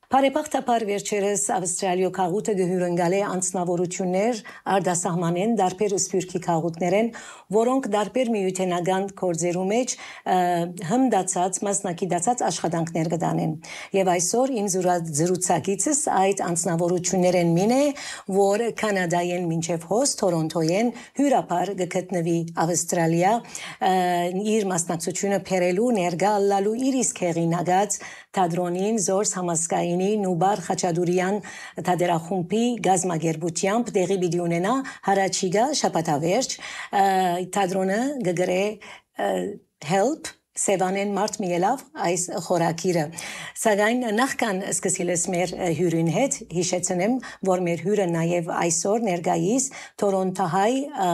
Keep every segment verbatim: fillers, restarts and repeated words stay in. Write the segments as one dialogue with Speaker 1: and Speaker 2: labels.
Speaker 1: Բարեբախտաբար վերջերս Ավստրալիո քաղուտը գհյուրընկալ է անձնավորություններ արդասահմանեն դարբեր սփյուռքի քաղուտներեն, որոնք դարբեր միութենական գործերու մեջ հմդացած մասնակցած աշխատանքներ կդանեն։ Եվ այսօր իմ զրուցակիցս այդ անձնավորություններեն մին է, որ Կանադայեն մինչև հոս Թորոնտոյեն հյուրապար կգտնվի Ավստրալիա, իր մասնակցությունը փերելու ներկա ալլալու իր իսկ հեղինակած Թատրոնին Զորս համասկայինի Նուբար Խաչատուրյան թատերախումբի գազմագերբությամբ տեղի պիտի ունենա հարաճիգա շաբաթավերջ թատրոնը գգրե help Սևանեն մարդ միելավ այս խորակիրը։ Սակայն նախքան սկսելս մեր հյուրին հետ հիշեցնեմ, որ մեր հյուրը նաև այսօր ներկայիս Թորոնտոհայ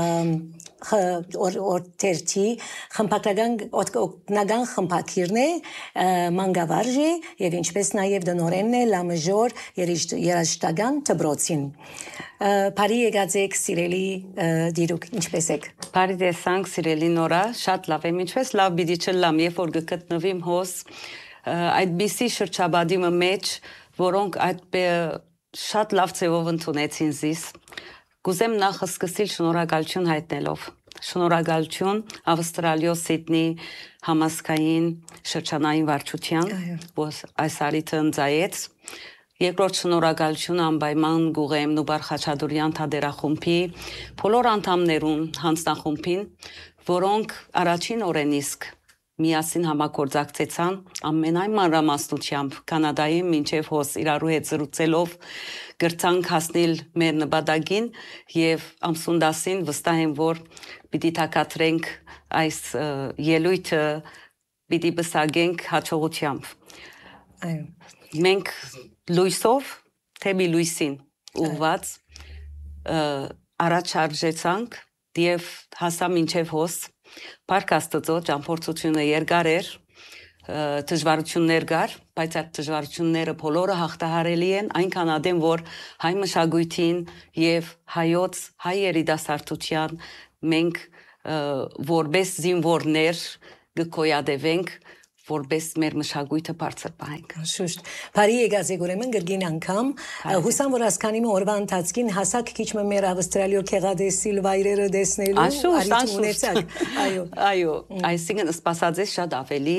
Speaker 1: օրթերթի խմբագրական օգնական խմբակիրն է մանկավարժի եւ ինչպես նաև դնորենն է լամժոր երաժշտական դպրոցին։ Բարի եկածեք սիրելի դիրուք, ինչպես եք։
Speaker 2: Բարի տեսանք սիրելի Նորա, շատ լավ եմ, ինչպես լավ պիտի չլամ, երբ որ գտնվիմ հոս այդպիսի շրջաբադի մեջ, որոնք այդ շատ լավ ձևով ընդունեցին զիս։ Կուզեմ նախ սկսել շնորհակալություն հայտնելով։ Շնորհակալություն Ավստրալիո Սիդնի համասկային շրջանային վարչության, որ այս արիթը ընձայեց։ Երկրորդ շնորհակալություն անպայման գուղեմ Նուբար Խաչատուրյան թատերախումբի բոլոր անդամներուն հանձնախումբին, որոնք առաջին օրեն իսկ միասին համագործակցեցան ամենայն մանրամասնությամբ Կանադայի մինչև հոս իրարու հետ զրուցելով գրցանք հասնել մեր նպատակին եւ ամսունդասին վստահ եմ, որ պիտի թակատրենք այս ելույթը պիտի բսագենք հաջողությամբ։
Speaker 1: Այո։
Speaker 2: Մենք լույսով թեպի լույսին ուղված առաջ արժեցանք եւ հասա մինչև հոս Փառք Աստծո ճամփորդությունը երկար էր, դժվարություններ կար, բայց այդ դժվարությունները բոլորը հաղթահարելի են, այնքան ադեմ, որ հայ մշակույթին եւ հայոց հայ երիտասարդության մենք որպես զինվորներ կգոյատևենք, որպես մեր մշակույթը բարձր պահենք։
Speaker 1: Շուշտ։ Բարի եկածեք ուրեմն գրգին անգամ, հուսամ որ հասկանի օրվա ընթացքին հասակ քիչ մեր Ավստրալիո քեղադեսիլ վայրերը դեսնելու արիթ ունեցաք։ Այո։
Speaker 2: Այո, այսինքն սպասածես շատ ավելի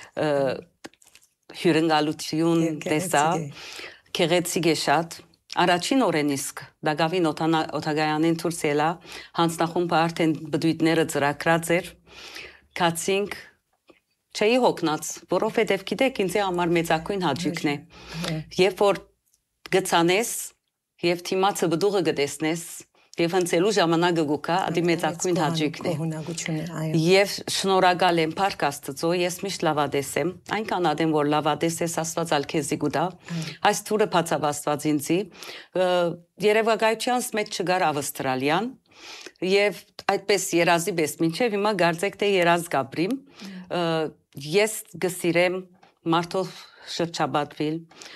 Speaker 2: հյուրընկալություն տեսա, քեղեցիկ է շատ։ Առաջին օրեն իսկ Դագավին օթագայանին դուրս ելա, հանձնախումբը արդեն բդույթները ծրագրած էր, կացինք Չէի հոգնած, որովհետև գիտեք ինձ համար մեծակույն հաճույքն է։ Երբ որ գցանես եւ թիմացը բդուղը գտեսնես եւ հնցելու ժամանակը գուկա, ադի մեծակույն հաճույքն է։ Եվ շնորհակալ եմ Փառք Աստծո, ես միշտ լավադես եմ, այնքան ադեմ որ լավադես ես Աստված ալ քեզի գուտա։ Այս թուրը բացավ Աստված ինձի։ Երևակայությանս մեջ չգար Ավստրալիան եւ այդպես երազի պես մինչեւ հիմա գարձեք թե երազ գաբրիմ ես գսիրեմ մարդով շրջաբատվել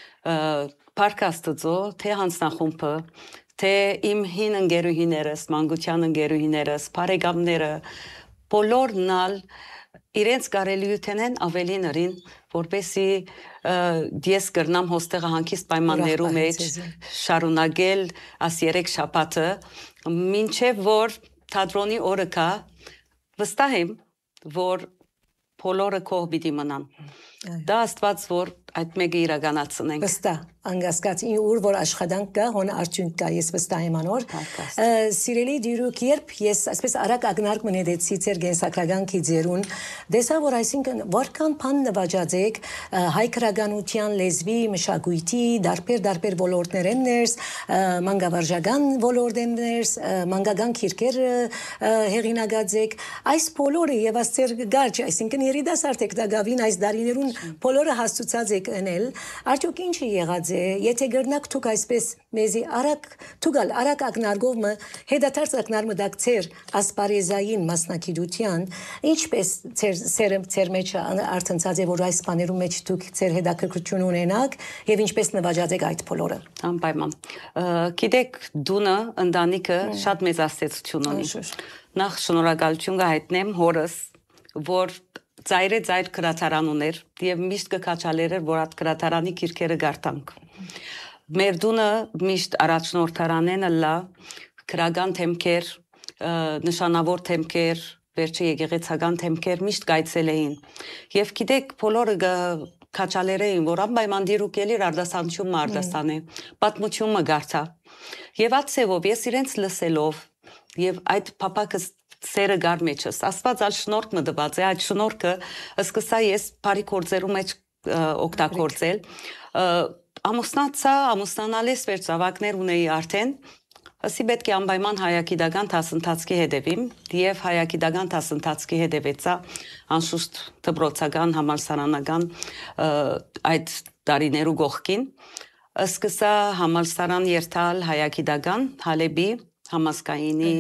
Speaker 2: Փառք Աստծո թե հանձնախումբը թե իմ հին ընկերուհիներս մանկության ընկերուհիներս բարեկամները բոլորնալ իրենց կարելիութեն են ավելի նրին որպեսի ես կրնամ հոստեղը հանգիստ պայմաններու մեջ շարունակել աս երեք շաբաթը մինչև որ թատրոնի օրը կա վստահ եմ որ բոլորը կողմ պիտի մնան դա Աստված որ այդ մեկը իրականացնենք
Speaker 1: վստահ անգասկած ուր որ աշխատանք կա հոն արդյունք կա ես վստահ եմ անոր սիրելի դիրուք երբ ես այսպես արագ ագնարկ մնեցի ձեր գենսակրական քիձերուն դեսա որ այսինքն որքան բան նվաճած եք հայ քրագանության լեզվի մշակույթի դարբեր դարբեր ոլորտներեն ներս մանկավարժական ոլորտեն ներս մանկական քիրքեր հեղինակած եք այս բոլորը եւ աստեր գարջ այսինքն երիտասարդ եք դակավին այս դարիներուն բոլորը հասցուցած եք ընել արդյոք ինչը եղած է եթե գրնակ դուք այսպես մեզի արագ դուքալ արագ ակնարկով մը հետադարձ ակնարկը դակցեր ասպարեզային մասնակցության ինչպես ծեր ծեր մեջ արտնցած է որ այս բաներու մեջ դուք ծեր հետաքրքրություն ունենաք եւ ինչպես նվաճած եք այդ բոլորը
Speaker 2: անպայման գիտեք դունը ընտանիքը շատ մեծ աստեցություն ունի նախ շնորհակալություն կհայտնեմ հորս որ ծայրե ծայր գրադարան ուներ եւ միշտ կքաչալեր որ այդ գրադարանի քիրքերը գարտանք Մեր դունը միշտ առաջնորդարանենը լա, քրական թեմքեր, նշանավոր թեմքեր, վերջի եկեղեցական թեմքեր միշտ կայցել էին։ Եվ գիտեք, բոլորը քաչալեր էին, որ անպայման դիրուկելի արդասանչումը արդասան է, պատմությունը գարցա։ Եվ այդ սևով ես իրենց լսելով, եւ այդ փապակս սերը գար մեջս, Աստված ալ շնորհք մտված է, այդ շնորհքը սկսա ես բարի գործերու մեջ օգտագործել, ամուսնացա, ամուսնանալիս վեր ծավակներ ունեի արդեն, ասի պետք է անպայման հայագիտական դասընթացքի հետևիմ, եւ հայագիտական դասընթացքի հետևեցա անշուշտ դպրոցական, համալսարանական այդ տարիներու գողքին, սկսա համալսարան երթալ հայագիտական, Հալեբի, համասկայինի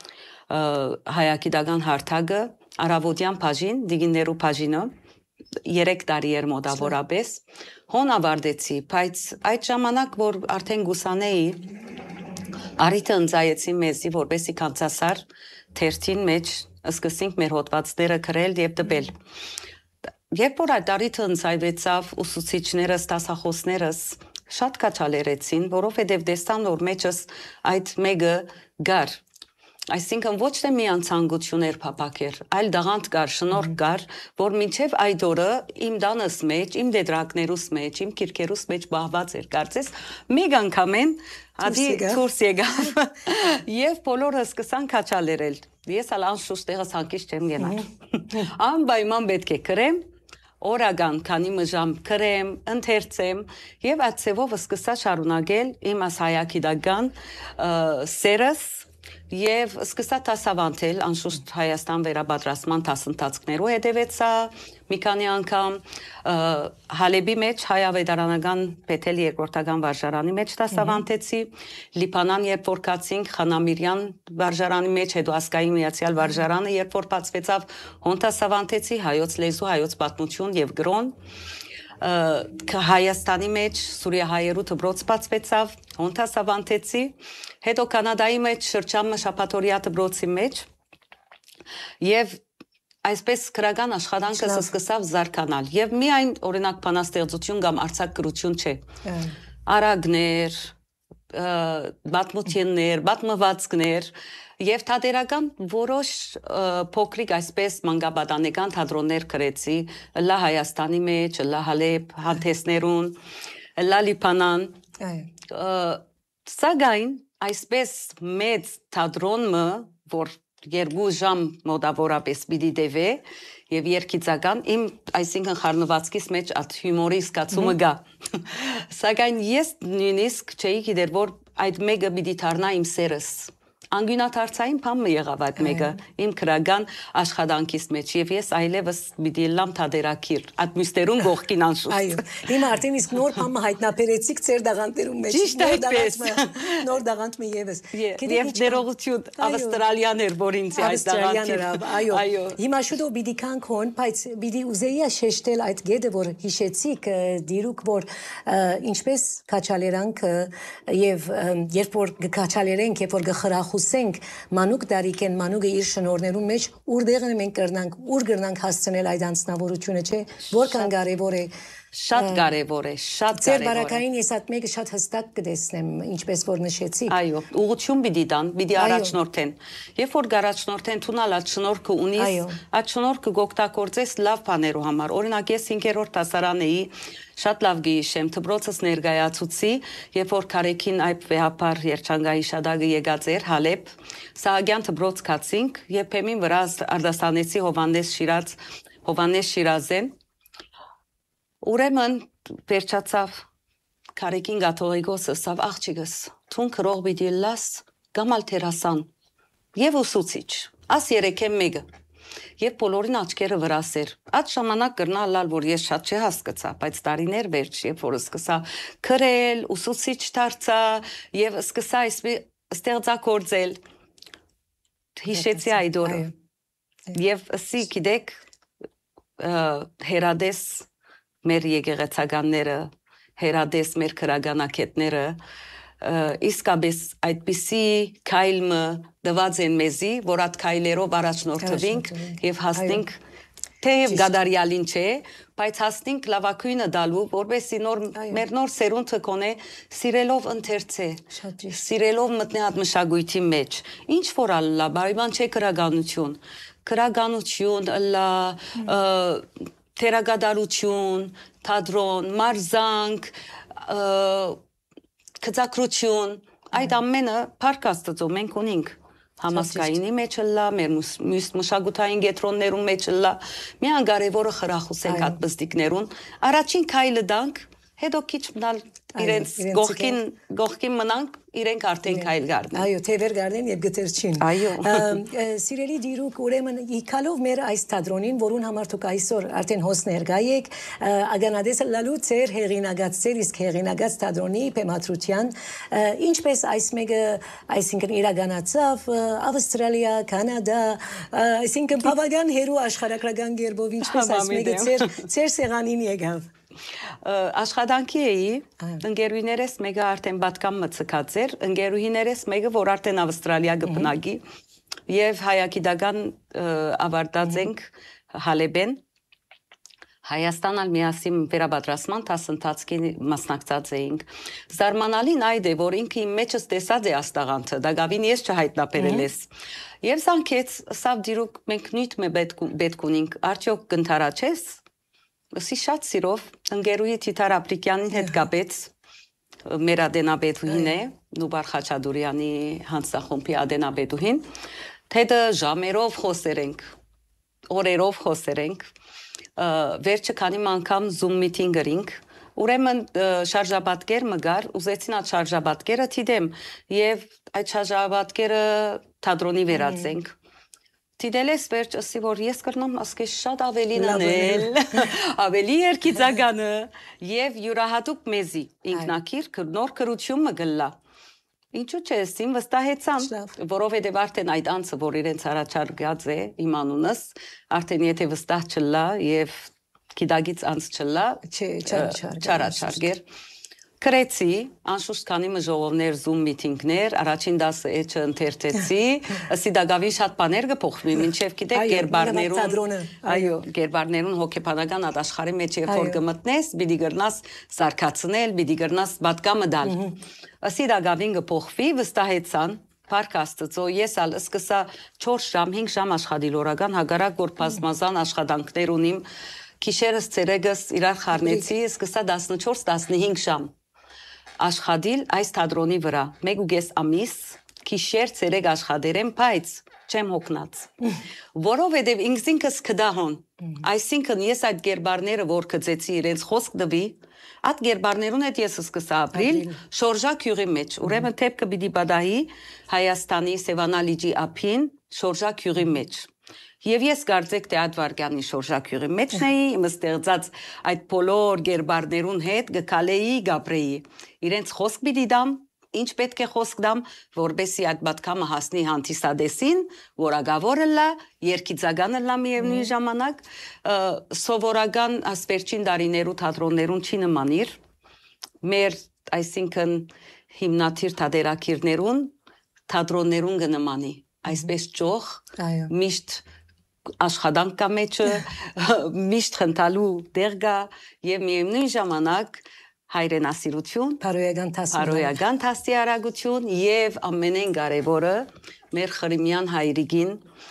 Speaker 2: հայագիտական հարթակը, Արավոտյան բաժին, Դիգիներու բաժինը, երեք տարի էր մոտավորապես, հոն ավարտեցի, բայց այդ ժամանակ, որ արդեն գուսանեի, Արիթը ընձայեցի մեզի, որպեսի կանցասար թերթին մեջ սկսենք մեր հոդվածները գրել եւ տպել։ Երբ որ այդ արիթը ընձայվեցավ, ուսուցիչներս, դասախոսներս շատ քաչալերեցին, որովհետեւ դեսան որ մեջս այդ մեկը գար։ Այսինքն ոչ թե մի անցանկություն էր փապակեր, այլ դաղանդ կար, շնորհք կար, որ մինչև այդ օրը իմ դանս մեջ, իմ դեդրակներուս մեջ, իմ քիրքերուս մեջ բահված էր, կարծես մեկ անգամեն ադի դուրս եկավ եւ բոլորը սկսան քաչալերել։ Ես ալ անշուշտ տեղս հանկից չեմ գնալ։ Անպայման պետք է գրեմ, օրական քանի մժամ գրեմ, ընթերցեմ եւ այդ ցևով սկսա շարունակել իմ հայագիտական սերս Եվ սկսա դասավանդել անշուշտ Հայաստան վերաբադրասման դասընթացքներու հետևեցա մի քանի անգամ Հալեբի մեջ հայավետարանական Փեթել երկրորդական վարժարանի մեջ դասավանդեցի Լիբանան երբ որ կացինք Խանամիրյան վարժարանի մեջ հետո Ասկայի միացյալ վարժարանը երբ որ բացվեցավ հոն դասավանդեցի հայոց լեզու հայոց պատմություն եւ գրոն Հայաստանի մեջ Սուրիահայերու դպրոց բացվեցավ, հոն դասավանդեցի, հետո Կանադայի մեջ շրջանը շաբաթօրյա դպրոցի մեջ եւ այսպես քրական աշխատանքս սկսավ զարգանալ եւ միայն օրինակ բանաստեղծություն կամ արձակագրություն չէ։ Արագներ, պատմություններ, պատմվածքներ Եվ թատերական որոշ փոքրիկ այսպես մանկապատանեկան թատրոններ գրեցի, լա Հայաստանի մեջ, լա Հալեբ, հանդեսներուն, լա Լիբանան։ Սակայն այսպես մեծ թատրոնը, որ երկու ժամ մոտավորապես պիտի տևե եւ երկիծական իմ այսինքն խառնվածքից մեջ այդ հյումորի զգացումը գա։ Սակայն ես նույնիսկ չէի գիտեր, որ այդ մեկը պիտի դառնա իմ սերս։ Անգյունաթարցային բամը եղավ այդ մեկը իմ քրական աշխատանքից մեջ եւ ես այլևս պիտի լամ թադերակիր այդ մյուստերուն գողքին անշուշտ այո հիմա արդեն իսկ նոր բամը հայտնաբերեցիք ձեր դաղանտերում մեջ
Speaker 1: ճիշտ այդպես նոր դաղանտը եւս
Speaker 2: եւ ներողություն ավստրալիաներ որ ինձ այս դաղանտը
Speaker 1: այո հիմա շուտով պիտի կանք հոն բայց պիտի ուզեի շեշտել այդ գեդը որ հիշեցիք դիրուք որ ինչպես քաչալերանք եւ երբ որ քաչալերենք երբ որ գխրախուսենք մանուկ դարիքեն մանուկը իր շնորներում մեջ ուրդեղը մենք կրնանք ուր կրնանք հասցնել այդ անձնավորությունը չէ որքան կարեւոր է
Speaker 2: Շատ կարևոր է, շատ կարևոր է։
Speaker 1: Ձեր բարակային ես այդ մեկը շատ հստակ կտեսնեմ, ինչպես որ նշեցիք։
Speaker 2: Այո, ուղղություն պիտի տան, պիտի առաջնորդեն։ Երբ որ գարաչնորդեն տունալ այդ շնորհքը ունիս, այդ շնորհքը գօգտագործես լավ բաներու համար։ Օրինակ ես հինգերորդ դասարան էի, շատ լավ գիշեմ, դպրոցս ներկայացուցի, երբ որ Քարեքին այբ վեհապար երջանկայի շադագը եկած էր Հալեբ, Սահակյան դպրոց կացինք, երբեմին վրա արդասանեցի Հովանես Շիրազ, Հովանես Շիրազեն Ուրեմն վերջացավ Քարեքին գաթողիկոսը սավ աղջիկս թուն քրող պիտի լաս գամալ թերասան եւ ուսուցիչ աս երեքեմ մեկը եւ բոլորին աչքերը վրաս էր այդ ժամանակ կրնալալ որ ես շատ չհասկացա բայց տարիներ վերջ երբ որ սկսա քրել ուսուցիչ դարձա եւ սկսա այսպես ստեղծագործել հիշեցի այդ օրը եւ ասի գիտեք հերադես մեր եկեղեցականները, հերադես մեր քրագանակետները, իսկապես այդպիսի քայլը դված են մեզի, որ այդ քայլերով առաջնորդվենք եւ հասնենք թեև գադարյալին չէ, բայց հասնենք լավակույնը դալու, որովհետեւ նոր մեր նոր սերունդը կոնե սիրելով ընթերցե, սիրելով մտնի այդ մշակույթի մեջ։ Ինչ որ ալլա, բարիբան չէ քրագանություն, քրագանություն, ըլլա թերագադարություն, թատրոն, մարզանք, քծակրություն, այդ ամենը փառք Աստծո մենք ունենք։ Համասկայինի մեջ լա, մեր մյուս մշակութային գետրոններուն մեջ լա, միան կարևորը խրախուսենք այդ բստիկներուն, առաջին քայլը դանք, հետո քիչ մնալ իրենց գողքին գողքին մնանք, իրենք արդեն քայլ գարնեն։
Speaker 1: Այո, թևեր գարնեն եւ գտերչին։
Speaker 2: Այո։
Speaker 1: Սիրելի դիրուկ, ուրեմն իկալով մեր այս թատրոնին, որուն համար դուք այսօր արդեն հոս ներկա եք, ագանադեսը լալու ծեր հեղինակացել, իսկ հեղինակած թատրոնի բեմադրության, ինչպես այս մեկը, այսինքն իրականացավ Ավստրալիա, Կանադա, այսինքն բավական հերու աշխարհակրական գերբով, ինչպես այս մեկը ծեր ծեր սեղանին եկավ։
Speaker 2: Աշխատանքի էի, ընկերուհիներս մեկը արդեն բատկամ մցկած էր, ընկերուհիներս մեկը, որ արդեն Ավստրալիա գտնագի, եւ հայագիտական ավարտած ենք Հալեբեն, Հայաստան ալ միասին վերաբադրասման դասընթացքի մասնակցած էինք։ Զարմանալին այդ է, որ ինքը իմ մեջս տեսած է աստաղանթը, դա գավին ես չհայտնաբերել ես։ Եվ զանգեց, սավ դիրուկ մենք նույթ մե պետք ունենք, արդյոք կընթարաչես։ Սի շատ սիրով ընկերուհի Թիթար Ապրիկյանին հետ կապեց, մեր ադենաբեդուհին է, Նուբար Խաչատուրյանի հանձնախումբի ադենաբեդուհին, թե ժամերով խոսեր ենք, օրերով խոսեր ենք, վերջը քանի անգամ Zoom meeting գրինք, ուրեմն շարժաբատկեր մգար, ուզեցին այդ շարժաբատկերը թիդեմ եւ այդ շարժաբատկերը թատրոնի վերածենք։ Թիդել ես վերջ ասի, որ ես կրնամ ասկես շատ ավելին անել, ավելի երկիծագանը եւ յուրահատուկ մեզի ինքնակիր նոր քրություն մը գլլա։ Ինչու՞ չեսին վստահեցան, որովհետև արդեն այդ անձը, որ իրենց առաջարկած է իմ անունս, արդեն եթե վստահ չլա եւ գիտագից անձ չլա, չարաչարգեր։ Քրեցի, անշուշտ քանի մը ժողովներ, Zoom meeting-ներ, առաջին դասը էջը ընթերցեցի, ասի դա գավին շատ բաներ կփոխվի, մինչև գիտեք գերբարներուն, այո, գերբարներուն հոգեբանական աշխարհի մեջ երբ որ կմտնես, պիտի գրնաս սարքացնել, պիտի գրնաս բատկամը դալ։ Ասի դա գավին կփոխվի, վստահեցան, Փառք Աստծո, ես ալ սկսա չորս ժամ, հինգ ժամ աշխատել օրական, հագարակ որ բազմազան աշխատանքներ ունիմ, քիշերս ցերեգս իրար խառնեցի, սկսա տասնչորս տասնհինգ ժամ աշխատել այս թատրոնի վրա, մեկ ու կես ամիս, քիշեր ցերեգ աշխատերեմ, բայց չեմ հոգնած, որովհետև ինքսինքս կդահոն, այսինքն ես այդ գերբարները, որ կծեցի իրենց խոսք դվի, այդ գերբարներուն հետ ես սկսա ապրիլ շորժակ յուղի մեջ, ուրեմն թեպքը պիտի բադահի Հայաստանի Սևանալիջի ափին շորժակ յուղի մեջ։ Եվ ես կարծեք թե այդ վարկյանի շորժակ յուղի մեջն էի, իմ ստեղծած այդ բոլոր գերբարներուն հետ գկալեի, գապրեի, իրենց խոսք պիտի դամ, ինչ պետք է խոսք դամ, որբեսի այդ բատկամը հասնի հանդիսադեսին, որագավորը լա, երկիծագանը լա միևնույն ժամանակ, սովորական ասպերջին դարիներու թատրոններուն չի նմանիր, մեր այսինքն հիմնադիր թատերակիրներուն թատրոններուն կնմանի, այսպես ճոխ, միշտ աշխատանք կա մեջը, միշտ խնդալու դեղ կա եւ միևնույն ժամանակ հայրենասիրություն, փարոյական թասի արագություն եւ ամենեն կարեւորը մեր խրիմյան հայրիկին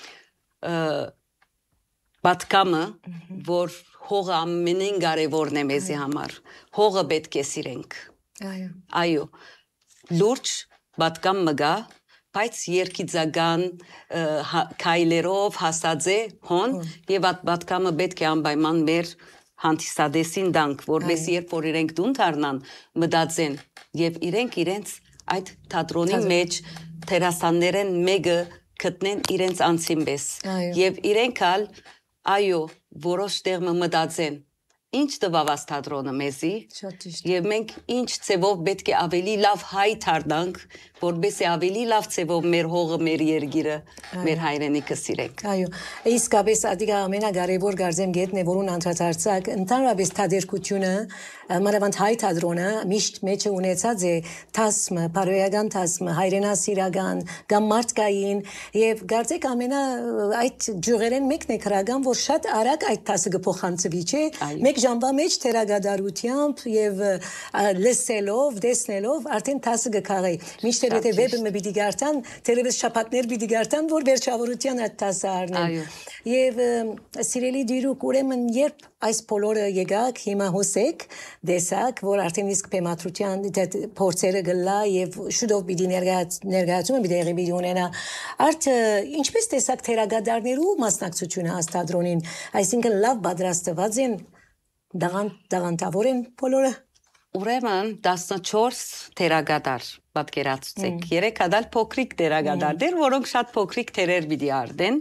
Speaker 2: պատկամը, որ հողը ամենեն կարեւորն է մեզի համար, հողը պետք է սիրենք։ Այո։ Այո։ Լուրջ պատկամ մգա, բայց երկիծական քայլերով հասած է հոն եւ այդ պատկամը պետք է անպայման մեր հանդիսադեսին դանք, որովհետեւ երբ որ իրենք դուն դառնան, մտածեն եւ իրենք իրենց այդ թատրոնի մեջ տերասաններեն մեկը գտնեն իրենց անձին պես եւ իրենք ալ այո որոշ տեղ մտածեն ինչ տվավաս թատրոնը մեզի
Speaker 1: Շատ ճիշտ։
Speaker 2: եւ մենք ինչ ծևով պետք է ավելի լավ հայ դառնանք, որբեսի ավելի լավ ծևով մեր հողը, մեր երգիրը, մեր հայրենիքը սիրենք։
Speaker 1: Այո, իսկապես ադիգա ամենագարևոր գարձեմ գետն է, որուն անդրադարձակ ընդհանրապես թադերկությունը, մանավանդ հայ թատրոնը միշտ մեջը ունեցած է թասմը, բարոյական թասմը, հայրենասիրական, կամ մարդկային եւ գարձեք ամենա այդ ջուղերեն մեկն է քրական, որ շատ արագ այդ թասը կփոխանցվի, չէ՞։ Մեկ ժամվա մեջ թերագադարությամբ եւ լսելով, տեսնելով արդեն թասը կքաղի։ Միշտ եթե վեբը պիտի գարտան, թերևս շաբաթներ պիտի գարտան, որ վերջավորության այդ տասը առնեն։ Եվ սիրելի դիրուկ, ուրեմն երբ այս բոլորը եկաք, հիմա հոսեք, դեսակ, որ արդեն իսկ պեմատրության փորձերը գլա եւ շուտով պիտի ներկայացումը պիտի եղի պիտի ունենա։ Արդ ինչպես տեսակ թերագադարներու մասնակցությունը հաստադրոնին, այսինքն լավ պատրաստված են, դաղանտավոր են բոլորը։
Speaker 2: Ուրեմն տասնչորս թերագադար պատկերացուցեք, երեք հատալ փոքրիկ թերագադարներ, որոնք շատ փոքրիկ թերեր պիտի արդեն։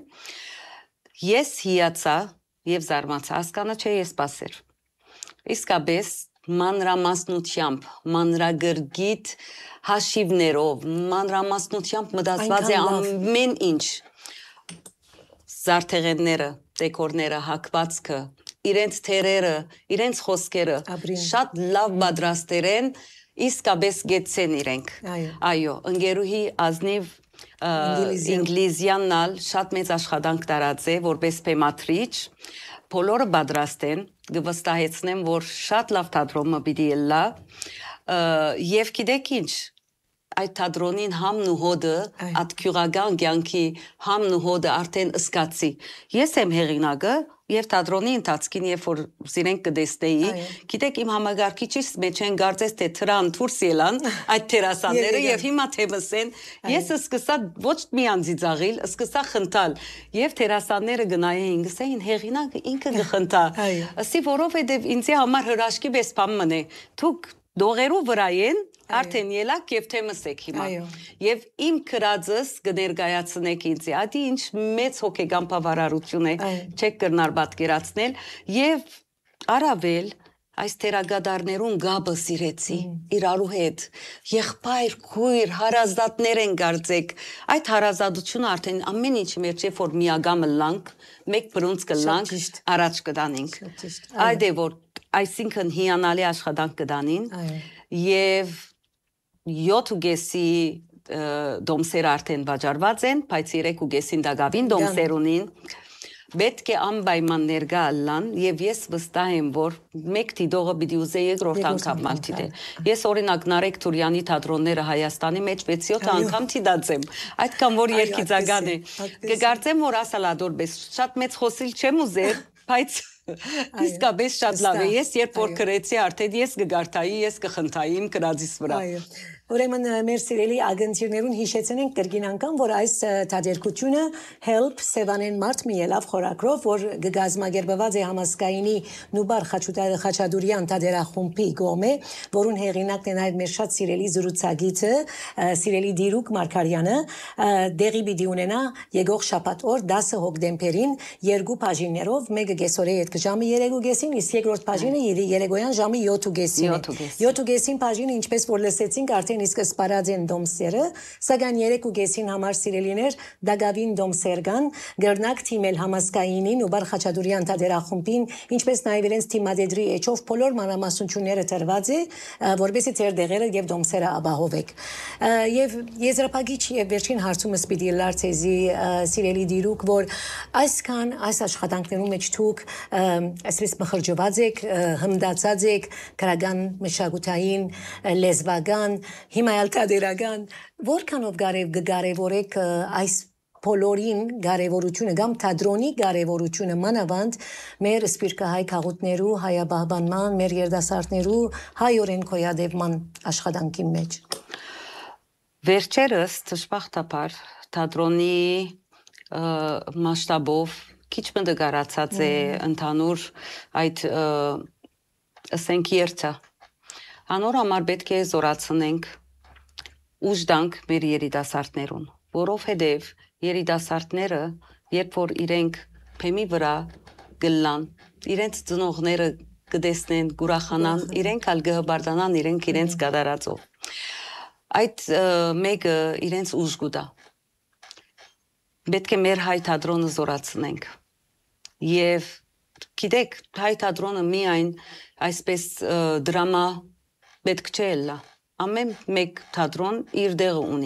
Speaker 2: Ես հիացա եւ զարմացա, հասկանը չէ ես սպասեր։ Իսկապես մանրամասնությամբ, մանրագրգիտ հաշիվներով, մանրամասնությամբ մտածված է ամեն ինչ։ Զարդեղենները, դեկորները, հագվածքը, իրենց թերերը, իրենց խոսքերը շատ լավ պատրաստեր են, իսկապես գեցեն իրենք։ Այո, ընկերուհի ազնիվ ինգլիզյանալ շատ մեծ աշխատանք տարած է, որպես պեմատրիչ, բոլորը պատրաստ են, կվստահեցնեմ, որ շատ լավ թատրոնը պիտի ելա, եւ գիտեք ինչ, այդ թատրոնին համն ու հոդը, այդ քյուրական կյանքի համն ու հոդը արդեն ըսկացի։ Ես եմ հեղինակը եւ թատրոնի ընթացքին, երբ որ զիրենք կդեսնեի, գիտեք իմ համագարկիչից մեջ են գարձես թե թրան դուրս ելան այդ թերասանները եւ հիմա թե մսեն, ես սկսա ոչ միան ծիծաղիլ, սկսա խնդալ եւ թերասանները գնային, գսեին հեղինակը ինքը կխնդա։ Ասի որովհետեւ ինձի համար հրաշքի պես բան մնե։ Դուք դողերու վրա են արդեն ելակ եւ թե մսեք հիմա։ Եվ իմ քրածս կներկայացնեք ինձ։ Ադի ինչ մեծ հոգեգան բավարարություն է, չեք կրնար պատկերացնել եւ առավել այս թերագադարներուն գաբը սիրեցի իրարու հետ։ Եղբայր, քույր, հարազատներ են գարձեք։ Այդ հարազատությունը արդեն ամեն ինչի մեջ է որ միագամը լանք, մեկ բրունց կլանք, առաջ կդանենք։ Այդ է որ այսինքն հիանալի աշխատանք կդանին եւ յոթ ուգեսի դոմսեր արդեն վաճառված են, բայց երեք ուգեսին դագավին դոմսեր ունին, պետք է անպայման ներկա ալան եւ ես վստահ եմ, որ մեկ դիդողը պիտի ուզե երկրորդ անգամ մալթիդե։ Ես օրինակ Նարեկ Թուրյանի թատրոնները Հայաստանի մեջ վեց-յոթ անգամ թիդացեմ, այդքան որ երկիծական է։ Կգործեմ, որ ասալադոր պես շատ մեծ խոսիլ չեմ ուզեր, բայց իսկապես շատ լավ է։ Ես երբ որ գրեցի արդեն ես կգարտայի, ես կխնդայի իմ գրածիս վրա։
Speaker 1: Ուրեմն մեր սիրելի ագնտիրներուն հիշեցնենք կրկին անգամ, որ այս թատերկությունը Help Սևանեն մարդ մի ելավ խորակրով, որ գազմագերբված է համասկայինի Նուբար Խաչատուրյան թատերախումբի գոմե, որուն հեղինակն է նաև մեր շատ սիրելի զրուցագիծը, սիրելի Դիրուկ Մարգարյանը, դեղի պիտի ունենա եկող շաբաթ օր դասը հոկտեմբերին երկու բաժիններով, մեկը կեսօրե հետ ժամը երեք ուգեսին, իսկ երկրորդ բաժինը երեկոյան ժամը յոթ ուգեսին։ յոթ ուգեսին բաժինը ինչպես որ լսեցինք արդեն իսկ սպարած են դոմսերը, սակայն երեք ուգեսին համար սիրելիներ դագավին դոմսեր կան, գրնակ թիմել համասկայինին ու Բար Խաչատուրյան թատերախումբին, ինչպես նաև իրենց թիմադեդրի էջով բոլոր մանրամասնությունները տրված է, որովհետեւ ձեր դեղերը եւ դոմսերը ապահովեք։ Եվ եզրափակիչ եւ վերջին հարցումս պիտի լարցեզի սիրելի Դիրուկ, որ այսքան այս աշխատանքներում մեջ դուք այսպես մխրջված եք, հմդացած եք քրական մշակութային, լեզվական, հիմայալ թատերական, որքանով կարևորեք այս բոլորին կարևորությունը կամ թատրոնի կարևորությունը մանավանդ մեր սպիրկահայ քաղաքներու հայաբահբանման, մեր երդասարտներու հայորեն կոյադևման աշխատանքի մեջ։
Speaker 2: Վերջերս դժբախտաբար թատրոնի մասշտաբով քիչ մը դարացած է ընդհանուր այդ ասենք երթը։ Անոր համար պետք է զորացնենք ուժ տանք մեր երիտասարդներուն, որովհետև երիտասարդները, երբ որ իրենք փեմի վրա գլան, իրենց ծնողները կդեսնեն, գուրախանան, իրենք ալ գհբարդանան, իրենք իրենց կատարածով։ Այդ մեկը իրենց ուժ գուտա։ Պետք է մեր հայ թատրոնը զորացնենք։ Եվ գիտեք, հայ թատրոնը միայն այսպես դրամա պետք չէ լա։ Ամեն մեկ թատրոն իր դեղը ունի։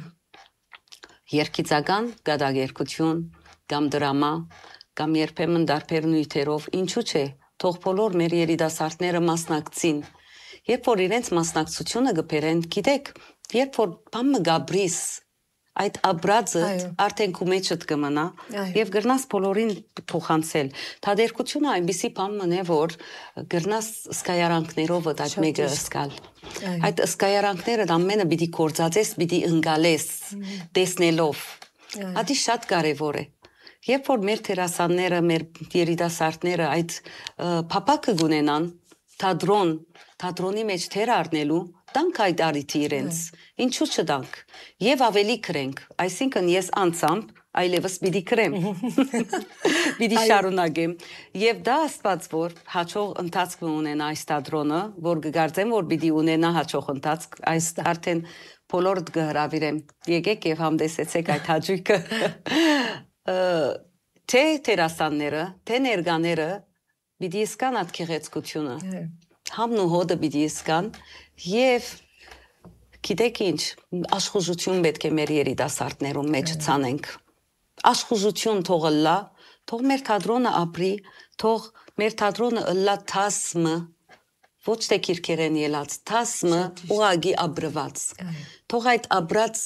Speaker 2: Երգիծական գադագերգություն, կամ դրամա, կամ երբեմն դարբեր նյութերով, ինչու՞ չէ, թող բոլոր մեր երիտասարդները մասնակցին։ Երբ որ իրենց մասնակցությունը կբերեն, գիտեք, երբ որ բամը գաբրիս, այդ աբրածը արդեն քու մեջդ կմնա եւ գրնաս բոլորին փոխանցել։ Թադերկությունը այնպիսի բան մնե, որ գրնաս սկայարանքներով այդ մեկը սկալ։ Այդ սկայարանքները ամենը պիտի կործածես, պիտի ընկալես, տեսնելով։ Ադի շատ կարևոր է։ Երբ որ մեր թերասանները, մեր երիտասարդները այդ փապակը գունենան, թատրոն, թատրոնի մեջ թեր առնելու, տանք այդ արիթի իրենց, ինչու չտանք, և ավելի կրենք, այսինքն ես անցամբ, այլևս պիտի կրեմ, պիտի շարունակեմ, և դա ասված, որ հաճող ընթացք ունենա այս թատրոնը, որ կգարձեմ, որ պիտի ունենա հաճող ընթացք, այս արդեն բոլորդ կհրավիրեմ, եկեք և համդեսեցեք այդ հաճույքը, թե թերասանները, թե ներկաները պիտի իսկան այդ գեղեցկությունը, համն ու հոդը պիտի իսկան և գիտեք ինչ, աշխուժություն պետք է մեր երիտասարդներում մեջ ցանենք, աշխուժություն թող ըլլա, թող մեր թատրոնը ապրի, թող մեր թատրոնը ըլլա թասմը, ոչ թե քիրքերեն ելած, թասմը ուղագի աբրված, թող այդ աբրած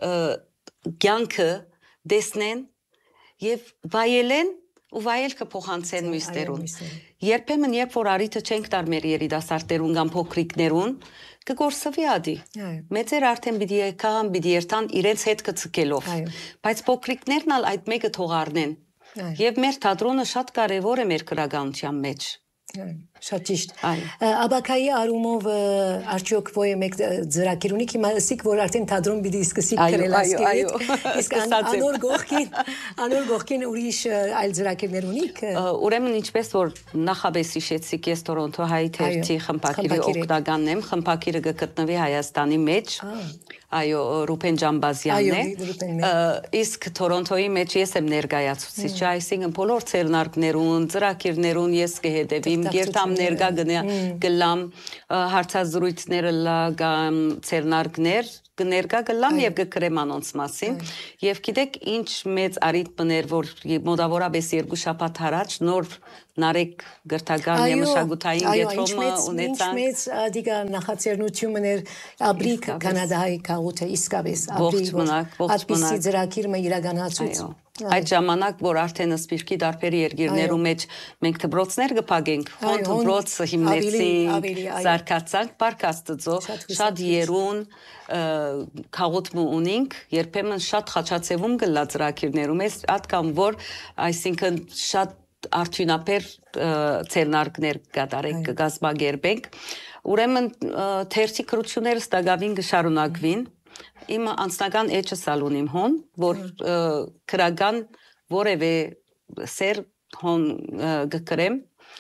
Speaker 2: կյանքը դեսնեն և վայելեն ու վայելքը փոխանցեն մյուսներուն։ Երբեմն երբ որ արիթը չենք տար մեր երիտասարդներուն կամ փոքրիկներուն, կգործվի ադի։ Մեծեր արդեն պիտի եկան, պիտի երթան իրենց հետ կցկելով, բայց փոքրիկներն ալ այդ մեկը թող առնեն։ Եվ մեր թատրոնը շատ կարևոր է մեր քրագանության մեջ։
Speaker 1: Շատ ճիշտ։ Աբակայի արումով արդյոք ոյ մեկ ծրագիր ունիք, հիմա ասիք, որ արդեն թատրոն պիտի սկսիք գրել ասկերիդ, իսկ անոր գողքին, անոր գողքին ուրիշ այլ ծրագիրներ ունիք։
Speaker 2: Ուրեմն ինչպես որ նախաբես հիշեցիք, ես Տորոնտո հայ թերթի խմբակիրի օգտականն եմ, խմբակիրը կգտնվի Հայաստանի մեջ, այո, Ռուբեն Ջամբազյանն է, իսկ Տորոնտոյի մեջ ես եմ ներկայացուցիչը, այսինքն բոլոր ցերնարկներուն, ծրագիրներուն ես կհետևիմ, երթամ ներկա գլամ, հարցազրույցները լա կամ ցերնարկներ կներկա գլամ եւ կգրեմ անոնց մասին եւ գիտեք ինչ մեծ արիթ բներ որ մոտավորապես երկու շաբաթ առաջ նոր նարեկ գրթական եւ մշակութային գետրոմը ունեցան։ Ինչ մեծ դիգա նախաձեռնություններ Աբրիկ Կանադայի քաղաքը իսկապես Աբրիկ այդպիսի ծրագիրը իրականացուց։ Այդ ժամանակ, որ արդեն սպիրկի դարբերի երկիրներու մեջ մենք դպրոցներ կփակենք, հոն դպրոցը հիմնեցինք, զարգացանք, Փառք Աստծո, շատ երուն քաղուտը ունենք, երբեմն շատ խաչացևում գլա ծրագիրներում ես, ատկամ որ, այսինքն շատ արդյունաբեր ցերնարկներ կատարենք, կգազմագերբենք, ուրեմն թերթի քրությունները ստագավին կշարունակվին, իմ անձնական էջս ալ ունիմ հոն, որ քրական որևէ սեր հոն գկրեմ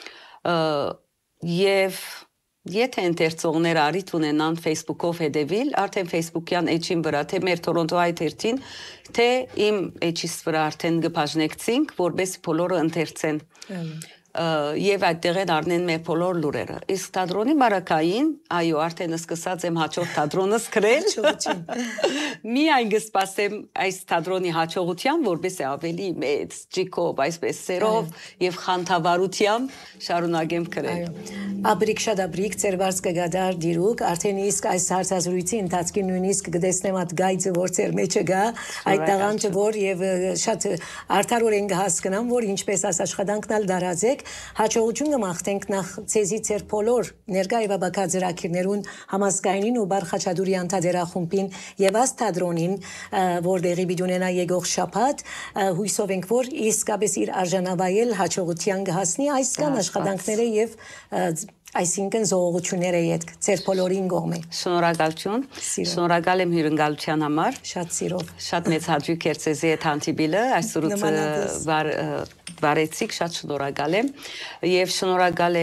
Speaker 2: եւ եթե ընթերցողները արիթ ունենան Facebook-ով հետևիլ, արդեն Facebook-յան էջին վրա, թե մեր Տորոնտո հայ թերթին, թե իմ էջիս վրա արդեն կբաժնեկցինք, որպես բոլորը ընթերցեն եւ այդտեղ են առնեն մեր բոլոր լուրերը։ Իսկ թատրոնի մարակային, այո, արդեն սկսած եմ հաջորդ թատրոնս գրել։ Միայն կսպասեմ այս թատրոնի հաջողության, որպես է ավելի մեծ, ջիկով, այսպես սերով եւ խանդավառությամբ շարունակեմ գրել։
Speaker 1: Աբրիկ շատ աբրիկ ծերվարս կգադար դիրուկ, արդեն իսկ այս հարցազրույցի ընթացքին նույնիսկ կդեսնեմ այդ գայծը, որ ծեր մեջը գա, այդ տաղանջը որ եւ շատ արդարորեն կհասկանամ, որ ինչպես աս աշխատանքն ալ դարածեք հաջողություն կմաղթենք նախ ցեզի ծեր բոլոր ներկա եւ աբակա ծրագիրներուն համազգայնին ու Բար Խաչատուրի անդադերախումբին եւ աս թատրոնին, որ դեղի պիտի ունենա եկող շաբաթ, հույսով ենք, որ իսկապես իր արժանավայել հաջողության կհասնի այս կան աշխատանքները եւ այսինքն զողողությունները յետք ծեր բոլորին կողմէ։
Speaker 2: Շնորհակալություն, շնորհակալ եմ հյուրընկալության համար։
Speaker 1: Շատ սիրով։
Speaker 2: Շատ մեծ հաճույք էր ցեզի հետ հանդիպելը, այսօրուց վարեցիք, շատ շնորհակալ եմ եւ շնորհակալ եմ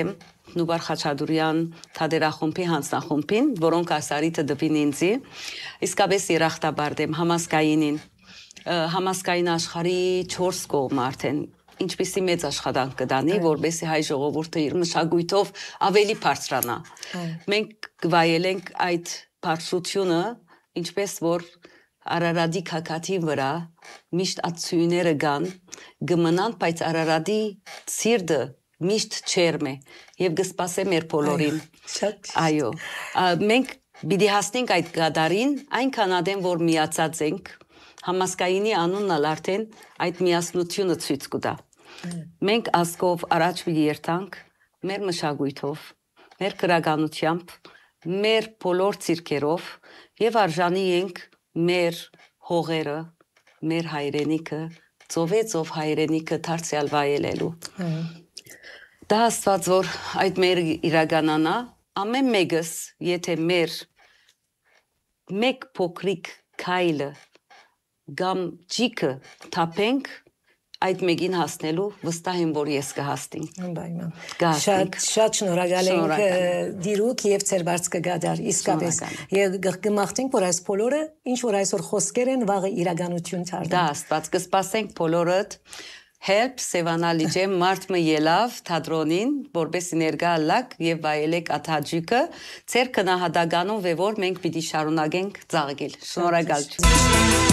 Speaker 2: Նուբար Խաչատուրյան թատերախումբի հանձնախումբին, որոնք այս արիթը դպին ինձի, իսկապես երախտաբարդ եմ համասկայինին, համասկային աշխարհի չորս կողմ արդեն, ինչպիսի մեծ աշխատանք կդանի, որպեսզի հայ ժողովուրդը իր մշակույթով ավելի բարձրանա։ Մենք կվայելենք այդ բարձրությունը, ինչպես որ Արարատի քակաթի վրա միշտ ացույները կան, գմնան, բայց Արարատի սիրտը միշտ չերմ է եւ կսպասե մեր բոլորին։ Այո, մենք պիտի հասնենք այդ գադարին, այնքան ադեն որ միացած ենք, համասկայինի անունն ալ արդեն այդ միասնությունը ցույց կտա։ Մենք ասկով առաջ պիտի երթանք մեր մշակույթով, մեր քրագանությամբ, մեր բոլոր ցիրկերով եւ արժանի ենք մեր հողերը, մեր հայրենիքը, ծովեծով հայրենիքը դարձյալ վայելելու։ Դա աստված որ այդ մեր իրականանա, ամեն մեկս, եթե մեր մեկ փոքրիկ քայլը կամ ջիկը թափենք, այդ մեկին հասնելու վստահ եմ որ ես կհասնեմ։
Speaker 1: Անպայման։ Շատ շատ շնորհակալ ենք դիրուք եւ ծեր բարձ կգադար իսկապես։ Եվ կմաղթենք որ այս բոլորը ինչ որ այսօր խոսքեր են վաղը իրականություն դառնան։
Speaker 2: Դա աստված կսպասենք բոլորդ Help Սևանալիջե մարտը ելավ թատրոնին որպես ներկա լակ եւ վայելեք աթաջիկը ծեր կնահատականով է որ մենք պիտի շարունակենք ծաղկել։ Շնորհակալ։